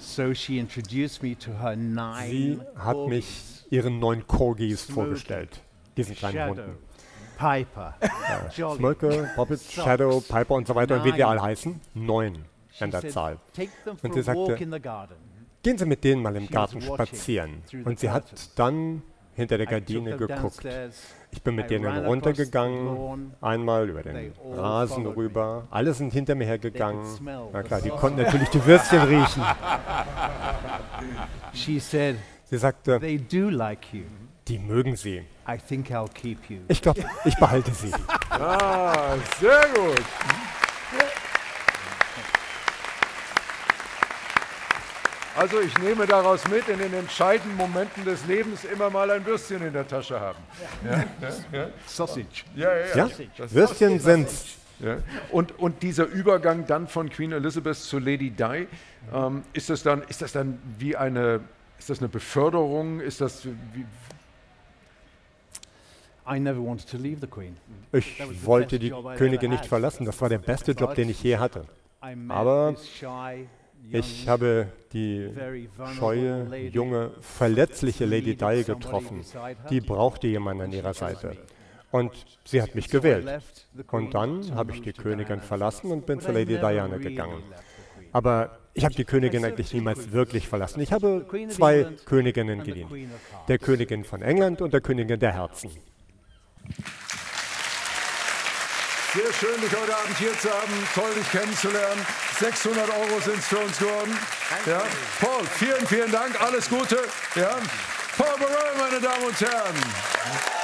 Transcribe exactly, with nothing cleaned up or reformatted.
So she introduced me to her Sie nine hat corgis. mich ihren neuen Corgis Smokey, vorgestellt, diesen kleinen Shadow, Hunden. Piper, Jolly. Smolke, Poppet, Socks. Shadow, Piper und so weiter und wie die Nine. alle heißen. Neun She an der said, Zahl. "Take them Und for sie a walk sagte, in the garden." gehen Sie mit denen mal im She Garten was watching spazieren. through Und the sie hat curtain. dann hinter der I took Gardine them geguckt. downstairs. Ich bin mit I denen ran across the runtergegangen, lawn. einmal über They den all Rasen followed rüber. Alle sind hinter mir hergegangen. could smell Na the klar, die sauce. konnten natürlich die Würstchen riechen. She said, Sie sagte, "They do like you. die mögen sie. I think I'll keep you." Ich glaube, ich behalte sie. Ah, sehr gut. Also ich nehme daraus mit, in den entscheidenden Momenten des Lebens immer mal ein Würstchen in der Tasche haben. Ja, ja, ja. Sausage. Ja, ja, Ja, Das- Würstchen sind's. Ja. Und, und dieser Übergang dann von Queen Elizabeth zu Lady Di, ähm, ist, das dann, ist das dann wie eine, ist das eine Beförderung? Ist das wie, I never wanted to leave the Queen. Ich That was the wollte best die job I'd Königin ever nicht had. verlassen. Das war der beste Job, den ich je hatte. I met Aber this shy, ich young, habe die very vulnerable scheue, lady junge, verletzliche Lady needed Di somebody getroffen. beside her. Die brauchte jemanden an ihrer Seite. Und sie hat mich So I gewählt. left the Queen Und dann to habe move ich die to Königin Diana. verlassen und bin But zu I Lady never Diana really gegangen. left the Queen. Aber ich habe die Königin eigentlich niemals wirklich verlassen. Ich habe zwei Königinnen And the gedient. Queen of Hearts. Der Königin von England und der Königin der Herzen. Sehr schön, dich heute Abend hier zu haben, toll, dich kennenzulernen. sechshundert Euro sind es für uns geworden. Ja. Paul, vielen, vielen Dank, alles Gute. Ja. Paul Burrell, meine Damen und Herren.